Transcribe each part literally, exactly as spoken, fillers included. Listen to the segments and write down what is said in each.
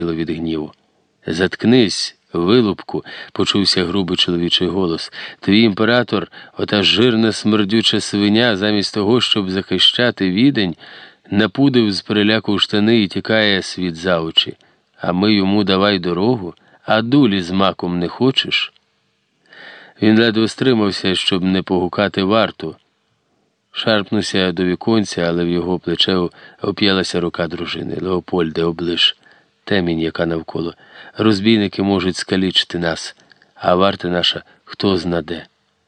від гніву. «Заткнись, вилупку!» – почувся грубий чоловічий голос. «Твій імператор, ота жирна смердюча свиня, замість того, щоб захищати Відень, напудив з переляку штани і тікає світ за очі. А ми йому давай дорогу, а дулі з маком не хочеш?» Він ледве стримався, щоб не погукати варту. Шарпнувся до віконця, але в його плече оп'ялася рука дружини. «Леопольде, оближ, темінь, яка навколо. Розбійники можуть скалічити нас, а варта наша хто знаде».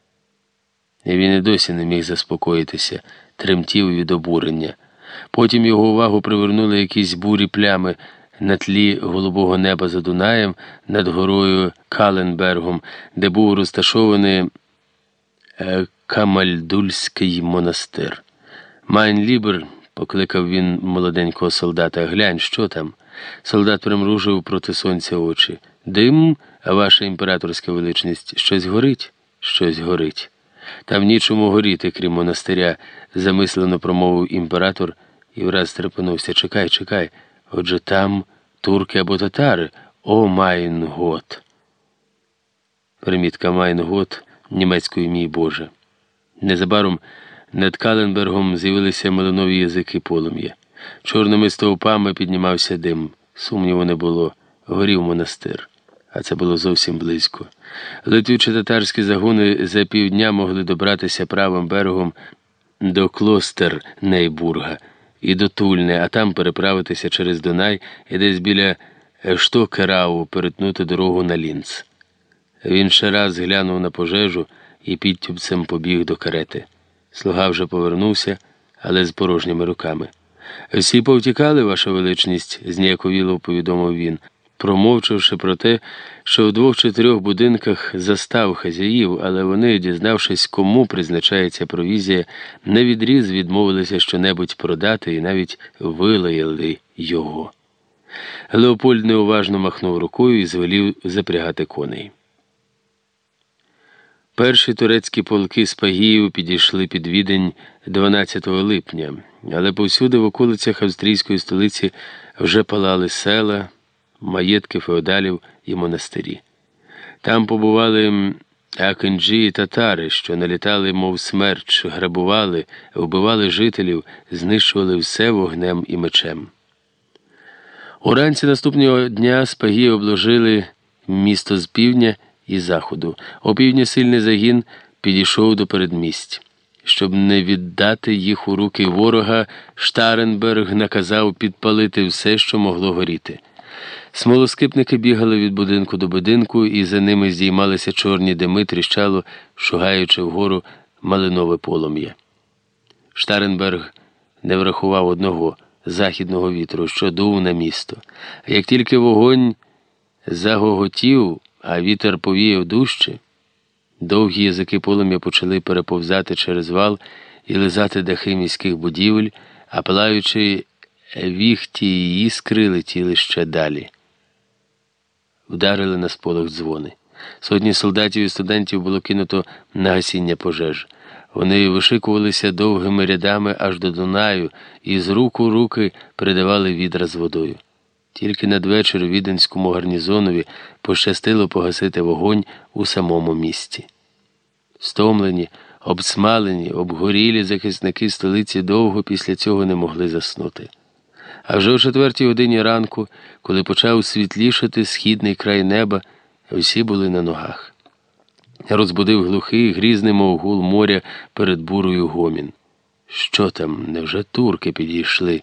І він і досі не міг заспокоїтися, тремтів від обурення. Потім його увагу привернули якісь бурі плями на тлі голубого неба за Дунаєм над горою Каленбергом, де був розташований Камальдульський монастир. «Майн лібер», – покликав він молоденького солдата, – «глянь, що там?» Солдат примружив проти сонця очі. «Дим, ваша імператорська величність, щось горить?» «Щось горить». «Там нічому горіти, крім монастиря», – замислено промовив імператор і враз стрепенувся. «Чекай, чекай, отже там турки або татари? О, майн гот!» Примітка «майн гот» німецькою «мій Боже». Незабаром над Каленбергом з'явилися малинові язики полум'я. Чорними стовпами піднімався дим. Сумніву не було. Горів монастир. А це було зовсім близько. Литвічі татарські загони за півдня могли добратися правим берегом до Клостер-Нейбурга і до Тульни, а там переправитися через Дунай і десь біля Штокерау перетнути дорогу на Лінц. Він ще раз глянув на пожежу і підтюбцем побіг до карети. Слуга вже повернувся, але з порожніми руками. «Всі повтікали, ваша величність», – зніяковіло повідомив він, промовчавши про те, що в двох чи трьох будинках застав хазяїв, але вони, дізнавшись, кому призначається провізія, навідріз відмовилися щонебудь продати і навіть вилаяли його. Леопольд неуважно махнув рукою і звелів запрягати коней. Перші турецькі полки з Пагіїв підійшли під Відень дванадцятого липня, але повсюди в околицях австрійської столиці вже палали села, маєтки феодалів і монастирі. Там побували акинджі і татари, що налітали, мов смерч, грабували, вбивали жителів, знищували все вогнем і мечем. Уранці наступного дня з Пагії обложили місто з півдня і заходу. Опівдні сильний загін підійшов до передмість. Щоб не віддати їх у руки ворога, Штаренберг наказав підпалити все, що могло горіти. Смолоскипники бігали від будинку до будинку, і за ними здіймалися чорні дими, тріщало, шугаючи вгору малинове полум'я. Штаренберг не врахував одного – західного вітру, що дув на місто. Як тільки вогонь загоготів, а вітер повіяв дужче, довгі язики полум'я почали переповзати через вал і лизати дахи міських будівель, а палаючи віхті і іскри летіли ще далі. Вдарили на сполох дзвони. Сотні солдатів і студентів було кинуто на гасіння пожеж. Вони вишикувалися довгими рядами аж до Дунаю і з рук у руки передавали відра з водою. Тільки надвечір віденському гарнізонові пощастило погасити вогонь у самому місті. Стомлені, обсмалені, обгорілі захисники столиці довго після цього не могли заснути. А вже о четвертій годині ранку, коли почав світлішати східний край неба, всі були на ногах. Розбудив глухий, грізний, мов гул моря перед бурою гомін. Що там, невже турки підійшли?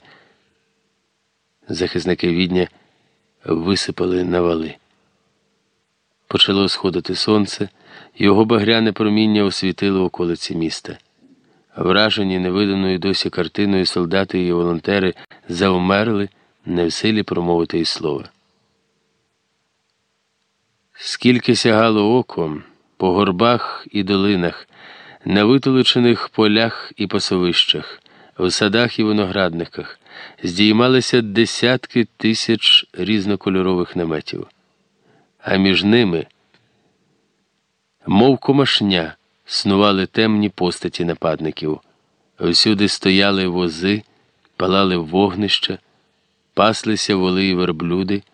Захисники Відня висипали на вали. Почало сходити сонце, його багряне проміння освітило околиці міста. Вражені невиданою досі картиною, солдати і волонтери завмерли, не в силі промовити й слова. Скільки сягало око, по горбах і долинах, на витолочених полях і пасовищах, в садах і виноградниках здіймалися десятки тисяч різнокольорових наметів. А між ними, мов комашня, снували темні постаті нападників. Всюди стояли вози, палали вогнища, паслися воли і верблюди,